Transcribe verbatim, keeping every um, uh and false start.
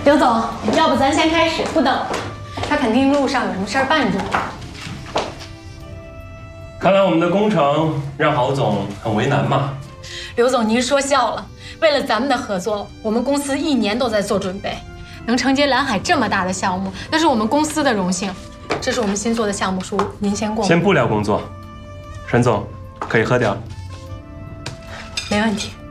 刘总，要不咱先开始，不等了，他肯定路上有什么事儿绊住了。 看来我们的工程让郝总很为难嘛。 刘总，您说笑了。为了咱们的合作，我们公司一年都在做准备，能承接蓝海这么大的项目，那是我们公司的荣幸。这是我们新做的项目书，您先过。 先不聊工作，沈总可以喝点。 没问题。